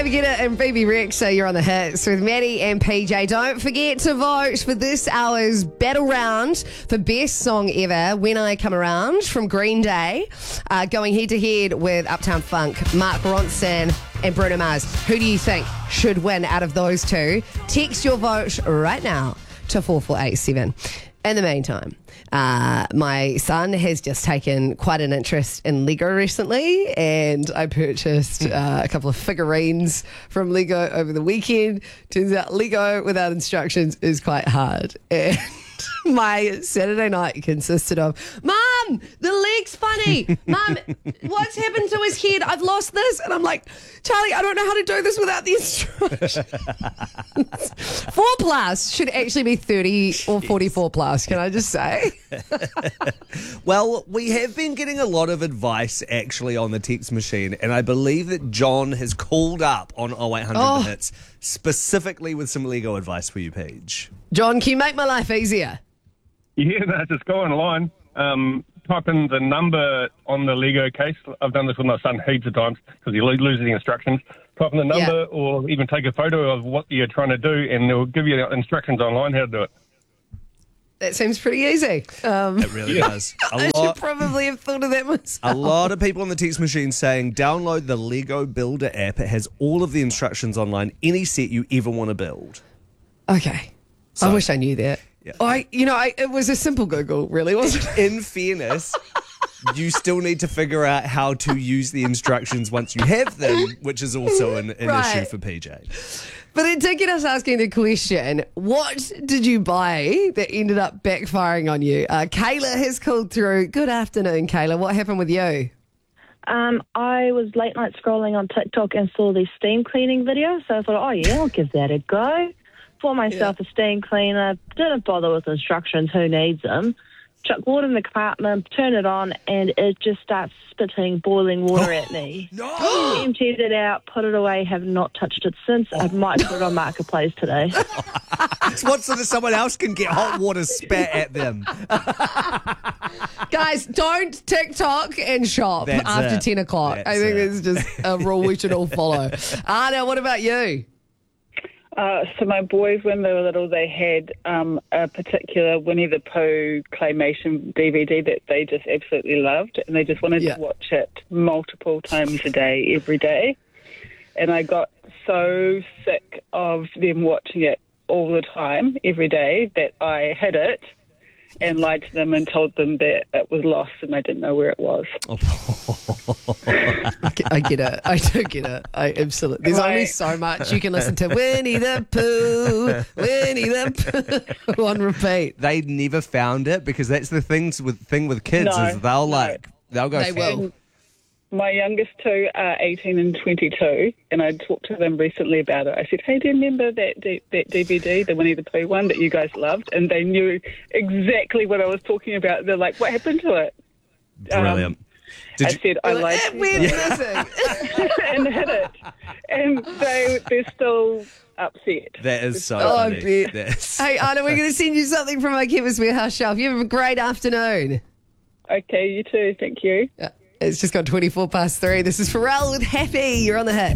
David Guetta and Phoebe Rex, so you're on the hits with Maddie and PJ. Don't forget to vote for this hour's battle round for best song ever, When I Come Around from Green Day, going head to head with Uptown Funk, Mark Ronson and Bruno Mars. Who do you think should win out of those two? Text your vote right now to 4487. In the meantime, my son has just taken quite an interest in Lego recently, and I purchased a couple of figurines from Lego over the weekend. Turns out Lego without instructions is quite hard. And my Saturday night consisted of, Mum, the leg's funny. Mum, what's happened to his head? I've lost this. And I'm like, Charlie, I don't know how to do this without the instructions. 4 plus should actually be 30 or 44 plus, can I just say? Well, we have been getting a lot of advice actually on the text machine, and I believe that John has called up on 0800 Hits specifically with some Lego advice for you, Paige. John, can you make my life easier? Yeah, no, just go online, type in the number on the Lego case. I've done this with my son heaps of times because he loses the instructions. Type in the number or even take a photo of what you're trying to do, and they'll give you instructions online how to do it. That seems pretty easy. It really does. I should probably have thought of that myself. A lot of people on the text machine saying download the Lego Builder app. It has all of the instructions online, any set you ever want to build. Okay. So, I wish I knew that. Yeah. It was a simple Google, really, wasn't it? In fairness, you still need to figure out how to use the instructions once you have them, which is also an issue for PJ. But it did get us asking the question, what did you buy that ended up backfiring on you? Kayla has called through. Good afternoon, Kayla. What happened with you? I was late night scrolling on TikTok and saw these steam cleaning videos, so I thought, I'll give that a go. Bought myself a steam cleaner, didn't bother with instructions, who needs them. Chuck water in the compartment, turn it on, and it just starts spitting boiling water at me. No! Emptied it out, put it away, have not touched it since. I might put it on Marketplace today. It's what so that someone else can get hot water spat at them. Guys, don't TikTok and shop That's after it. 10 o'clock. I think it's just a rule we should all follow. Anna, what about you? So my boys, when they were little, they had a particular Winnie the Pooh claymation DVD that they just absolutely loved, and they just wanted to watch it multiple times a day, every day. And I got so sick of them watching it all the time, every day, that I hid it and lied to them and told them that it was lost and I didn't know where it was. I get it. I do get it. I absolutely. There's only so much you can listen to. Winnie the Pooh, Winnie the Pooh on repeat. They never found it because that's the thing with kids is they'll go. They will. My youngest two are 18 and 22, and I talked to them recently about it. I said, hey, do you remember that DVD, the Winnie the Pooh one that you guys loved? And they knew exactly what I was talking about. They're like, what happened to it? Brilliant. I lied to We're missing. and hid it. And they're still upset. That is so I funny. bet. Hey, Anna, we're going to send you something from our Chemist Warehouse shelf. You have a great afternoon. Okay, you too. Thank you. It's just got 3:24. This is Pharrell with Happy. You're on the hit.